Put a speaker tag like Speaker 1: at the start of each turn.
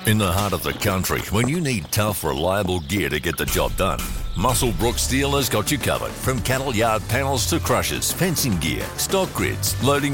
Speaker 1: In the heart of the country, when you need tough, reliable gear to get the job done, Musselbrook Steel has got you covered. From cattle yard panels to crushers, fencing gear, stock grids, loading